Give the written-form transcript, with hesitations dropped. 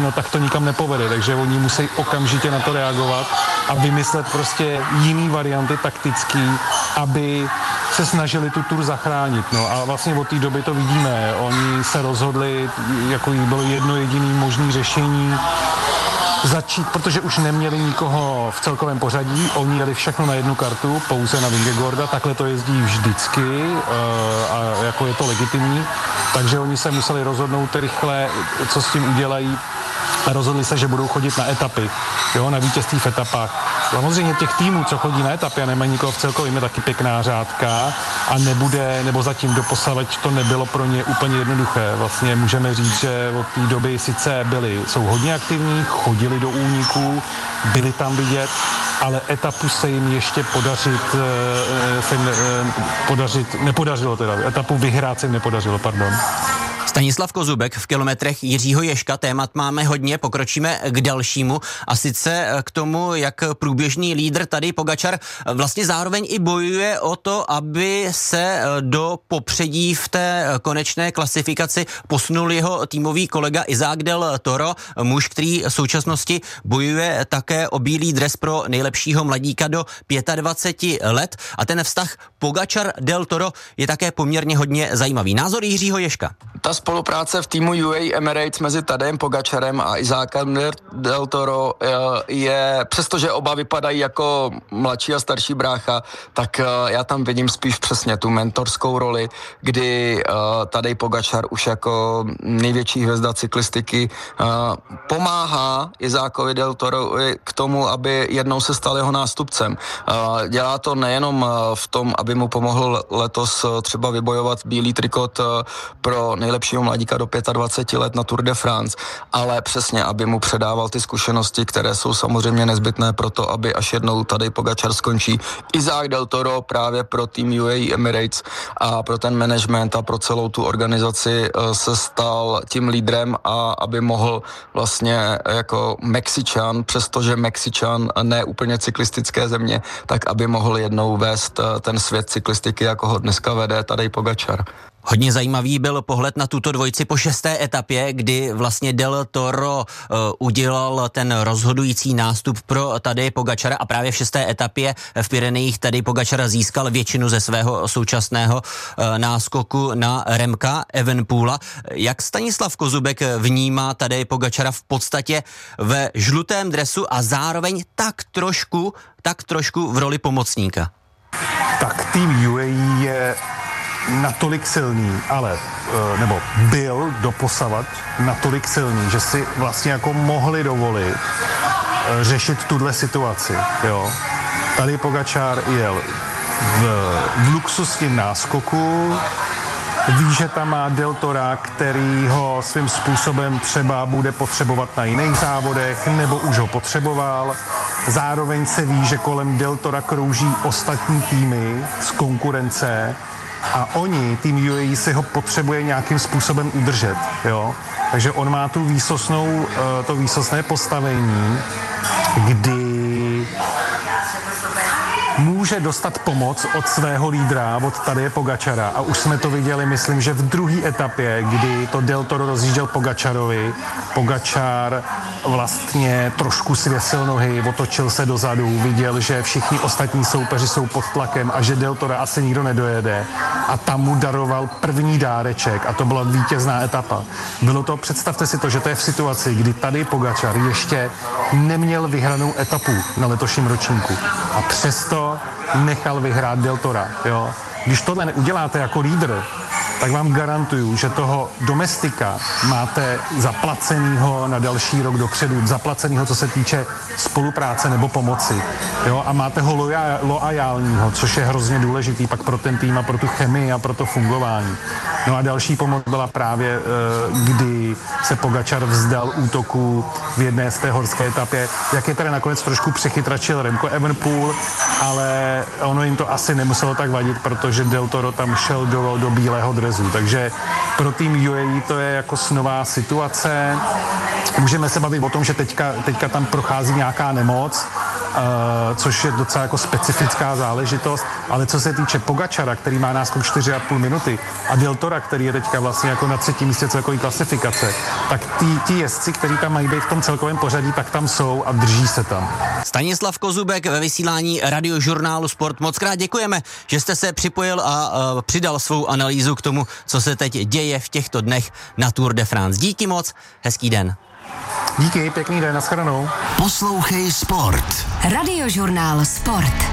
no tak to nikam nepovede, takže oni musí okamžitě na to reagovat a vymyslet prostě jiný varianty taktický, aby se snažili tu tur zachránit. No a vlastně od té doby to vidíme. Oni se rozhodli, jako bylo jedno jediné možné řešení, začít, protože už neměli nikoho v celkovém pořadí, oni jeli všechno na jednu kartu, pouze na Vingegaarda, takhle to jezdí vždycky a jako je to legitimní, takže oni se museli rozhodnout rychle, co s tím udělají a rozhodli se, že budou chodit na etapy, jo, na vítězství v etapách. Samozřejmě těch týmů, co chodí na etapy a nemají nikoho v celkovém, je taky pěkná řádka a nebude, nebo zatím doposavať to nebylo pro ně úplně jednoduché. Vlastně můžeme říct, že od té doby sice jsou hodně aktivní, chodili do úniků, byli tam vidět, ale etapu se jim ještě nepodařilo teda. Etapu vyhrát se jim nepodařilo, pardon. Stanislav Kozubek v kilometrech Jiřího Ježka, témat máme hodně, pokročíme k dalšímu a sice k tomu, jak průběžný lídr Tadej Pogačar vlastně zároveň i bojuje o to, aby se do popředí v té konečné klasifikaci posunul jeho týmový kolega Isaac Del Toro, muž, který v současnosti bojuje také o bílý dres pro nejlepšího mladíka do 25 let a ten vztah Pogačar-Del Toro je také poměrně hodně zajímavý. Názor Jiřího Ježka. Ta spolupráce v týmu UAE Emirates mezi Tadejem Pogačarem a Isákem Del Toro je, přestože oba vypadají jako mladší a starší brácha, tak já tam vidím spíš přesně tu mentorskou roli, kdy Tadej Pogačar už jako největší hvězda cyklistiky pomáhá Isákovi Del Toro k tomu, aby jednou se stal jeho nástupcem. Dělá to nejenom v tom, aby mu pomohl letos třeba vybojovat bílý trikot pro nejlepšího mladíka do 25 let na Tour de France, ale přesně, aby mu předával ty zkušenosti, které jsou samozřejmě nezbytné pro to, aby až jednou Tadej Pogačar skončí. Isaac Del Toro právě pro tým UAE Emirates a pro ten management a pro celou tu organizaci se stal tím lídrem a aby mohl vlastně jako Mexičan, přestože Mexičan ne úplně cyklistické země, tak aby mohl jednou vést ten svět cyklistiky, jako ho dneska vede Tadej Pogačar. Hodně zajímavý byl pohled na tuto dvojici po 6. etapě, kdy vlastně Del Toro udělal ten rozhodující nástup pro Tadeje Pogačara a právě v 6. etapě v Pyrenejích Tadej Pogačar získal většinu ze svého současného náskoku na Remka Evenepoela. Jak Stanislav Kozubek vnímá Tadeje Pogačara v podstatě ve žlutém dresu a zároveň tak trošku v roli pomocníka? Tak tým UAE je natolik silný, nebo byl doposavad natolik silný, že si vlastně jako mohli dovolit řešit tuhle situaci, jo. Tadej Pogačar jel v luxusním náskoku, ví, že tam má Del Tora, který ho svým způsobem třeba bude potřebovat na jiných závodech, nebo už ho potřeboval. Zároveň se ví, že kolem Del Tora krouží ostatní týmy z konkurence a tým UAE si ho potřebuje nějakým způsobem udržet, jo. Takže on má tu to výsostné postavení, kdy může dostat pomoc od svého lídra, od Tadeje Pogačara. A už jsme to viděli, myslím, že v druhé etapě, kdy to Del Toro rozjížděl Pogačarovi. Pogačar vlastně trošku svěsil nohy, otočil se dozadu, viděl, že všichni ostatní soupeři jsou pod tlakem a že Del Tora asi nikdo nedojede. A tam mu daroval první dáreček a to byla vítězná etapa. Bylo to, představte si to, že to je v situaci, kdy Tadej Pogačar ještě neměl vyhranou etapu na letošním ročníku. A přesto nechal vyhrát Del Tora, jo. Když tohle neuděláte jako lídr, tak vám garantuju, že toho domestika máte zaplacenýho na další rok dopředu, zaplacenýho, co se týče spolupráce nebo pomoci, jo, a máte ho loajálního, což je hrozně důležitý pak pro ten tým a pro tu chemii a pro to fungování. No a další pomoc byla právě, kdy se Pogačar vzdal útoku v jedné z té horské etapě, jak je teda nakonec trošku přechytračil Remco Evenepoel, ale ono jim to asi nemuselo tak vadit, protože Del Toro tam šel do bílého dresu. Takže pro tým UAE to je jako snová situace. Můžeme se bavit o tom, že teďka tam prochází nějaká nemoc, což je docela jako specifická záležitost, ale co se týče Pogačara, který má náskok 4,5 minuty a Del Tora, který je teďka vlastně jako na 3. místě celkové klasifikace, tak ti jezdci, kteří tam mají být v tom celkovém pořadí, tak tam jsou a drží se tam. Stanislav Kozubek ve vysílání Radiožurnálu Sport. Moc krát děkujeme, že jste se připojil a přidal svou analýzu k tomu, co se teď děje v těchto dnech na Tour de France. Díky moc, hezký den. Díky, pěkný den, nashledanou. Poslouchej Sport. Radiožurnál Sport.